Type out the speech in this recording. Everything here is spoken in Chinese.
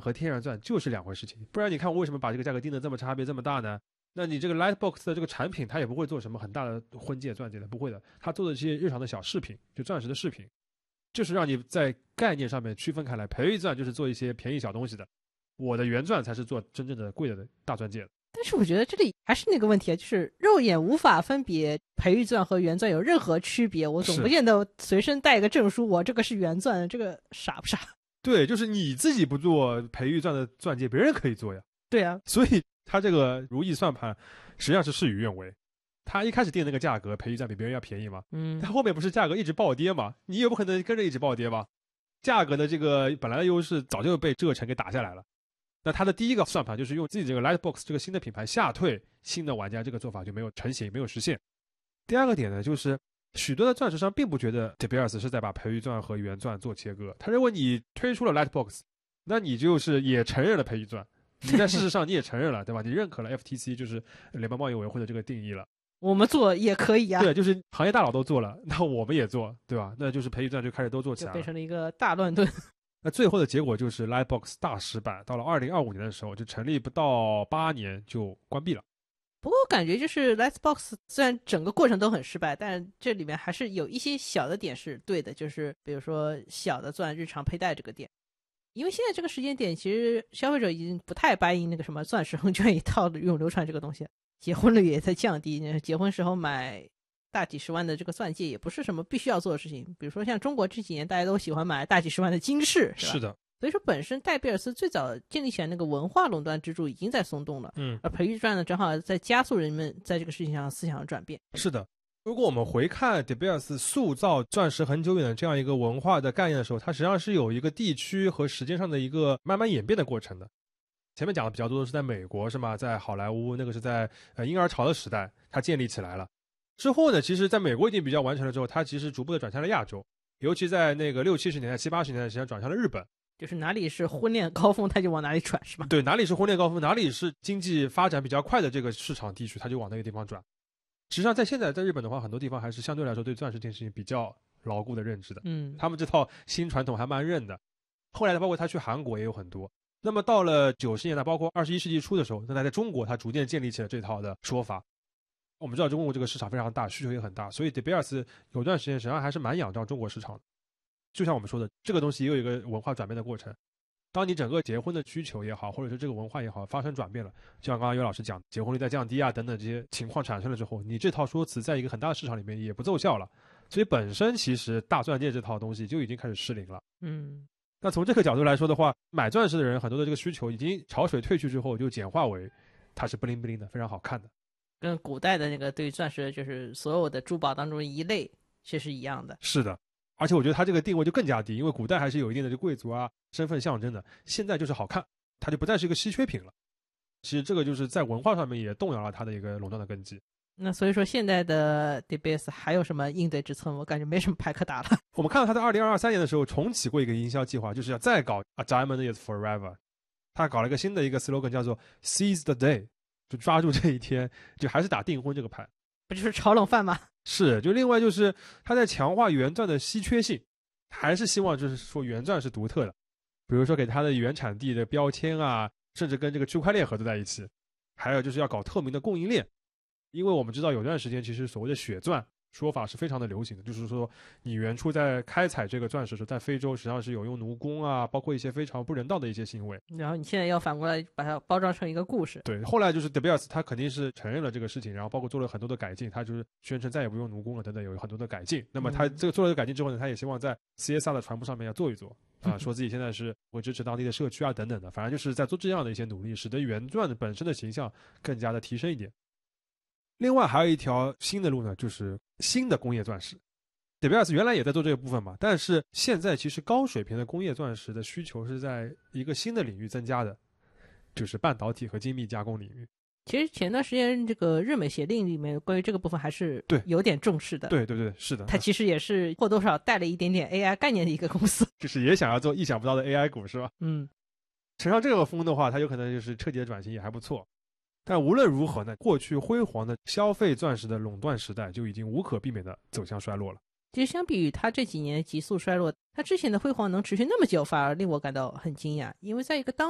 和天然钻就是两回事情，不然你看我为什么把这个价格定得这么差别这么大呢？那你这个 Lightbox 的这个产品它也不会做什么很大的婚戒钻戒的，不会的，它做的这些日常的小饰品，就钻石的饰品，就是让你在概念上面区分开来，培育钻就是做一些便宜小东西的，我的原钻才是做真正的贵的大钻戒的。 但是我觉得这里还是那个问题啊，就是肉眼无法分别培育钻和原钻有任何区别，我总不见得随身带一个证书，我这个是原钻，这个傻不傻？ 对，就是你自己不做培育钻的钻戒，别人可以做呀。 对啊， 所以他这个如意算盘实际上是事与愿违。他一开始定那个价格，培育钻比别人要便宜嘛，他后面不是价格一直暴跌嘛，你也不可能跟着一直暴跌吧？价格的这个本来的优势早就被这层给打下来了。那他的第一个算盘就是用自己这个 Lightbox 这个新的品牌吓退新的玩家，这个做法就没有成型，没有实现。第二个点呢，就是许多的钻石商并不觉得 De Beers 是在把培育钻和原钻做切割，他认为你推出了 Lightbox， 那你就是也承认了培育钻，你在事实上你也承认了，对吧？你认可了 FTC 就是联邦贸易委员会的这个定义了， 我们做也可以啊。 对，就是行业大佬都做了，那我们也做，对吧？那就是培育钻就开始都做起来了， 就变成了一个大乱炖。 那最后的结果就是 Lightbox 大失败，到了2025年的时候，就成立不到8年就关闭了。 不过我感觉就是 Lightbox 虽然整个过程都很失败，但这里面还是有一些小的点是对的，就是比如说小的钻日常佩戴这个点。因为现在这个时间点，其实消费者已经不太掰应那个什么钻石恒卷一套的永流传这个东西，结婚率也在降低，结婚时候买大几十万的这个钻戒也不是什么必须要做的事情。比如说像中国这几年大家都喜欢买大几十万的金饰，是吧？ 是的。 所以说本身戴贝尔斯最早建立起来那个文化垄断支柱已经在松动了，而培育钻呢正好在加速人们在这个事情上思想的转变。 是的，如果我们回看 De Beers 塑造钻石很久远的这样一个文化的概念的时候，它实际上是有一个地区和时间上的一个慢慢演变的过程的。前面讲的比较多的是在美国，是吗？在好莱坞，那个是在婴儿潮的时代它建立起来了。之后呢，其实在美国已经比较完成了之后，它其实逐步的转向了亚洲，尤其在那个60、70年代、70、80年代，实际上转向了日本。 就是哪里是婚恋高峰，它就往哪里转，是吧？ 对，哪里是婚恋高峰，哪里是经济发展比较快的这个市场地区，它就往那个地方转。实际上，在现在在日本的话，很多地方还是相对来说对钻石这件事情比较牢固的认知的。他们这套新传统还蛮认的。后来包括他去韩国也有很多。那么到了90年代，包括21世纪初的时候，那在中国，它逐渐建立起了这套的说法。我们知道中国这个市场非常大，需求也很大，所以 De Beers 有段时间实际上还是蛮仰仗中国市场的。就像我们说的，这个东西也有一个文化转变的过程。当你整个结婚的需求也好，或者是这个文化也好发生转变了，就像刚刚尤老师讲，结婚率在降低啊等等这些情况产生了之后，你这套说辞在一个很大的市场里面也不奏效了，所以本身其实大钻戒这套东西就已经开始失灵了。那从这个角度来说的话，买钻石的人很多的这个需求已经潮水退去之后，就简化为它是不灵不灵的，非常好看的， 跟古代的那个对于钻石就是所有的珠宝当中一类其实一样的。 是的。而且我觉得它这个定位就更加低，因为古代还是有一定的这贵族啊身份象征的，现在就是好看，它就不再是一个稀缺品了。其实这个就是在文化上面也动摇了它的一个垄断的根基。 那所以说现在的 De Beers 还有什么应对之策？我感觉没什么牌可打了。 我们看到他在2023年的时候重启过一个营销计划，就是要再搞 A Diamond is Forever。他搞了一个新的一个 slogan 叫做 Seize the Day， 就抓住这一天，就还是打订婚这个牌。 不就是炒冷饭吗？ 是，就另外就是他在强化原钻的稀缺性，还是希望就是说原钻是独特的，比如说给它的原产地的标签啊，甚至跟这个区块链合作在一起，还有就是要搞透明的供应链。因为我们知道有段时间其实所谓的血钻说法是非常的流行的，就是说你原初在开采这个钻石时，在非洲实际上是有用奴工啊，包括一些非常不人道的一些行为， 然后你现在要反过来把它包装成一个故事。 对，后来就是 De Beers 他肯定是承认了这个事情，然后包括做了很多的改进，他就是宣称再也不用奴工了等等，有很多的改进。那么他这个做了改进之后呢，他也希望在 CSR 的传播上面要做一做啊，说自己现在是会支持当地的社区啊等等的，反正就是在做这样的一些努力，使得原钻本身的形象更加的提升一点。另外还有一条新的路呢，就是新的工业钻石。De Beers 原来也在做这个部分嘛，但是现在其实高水平的工业钻石的需求是在一个新的领域增加的，就是半导体和精密加工领域。 其实前段时间这个日美协定里面关于这个部分还是有点重视的。 对对对，是的。 它其实也是或多或少带了一点点 AI 概念的一个公司， 就是也想要做意想不到的 AI 股，是吧？乘上这个风的话，它有可能就是彻底的转型也还不错。但无论如何呢，过去辉煌的消费钻石的垄断时代就已经无可避免的走向衰落了。 其实相比于它这几年急速衰落，它之前的辉煌能持续那么久，反而令我感到很惊讶。因为在一个当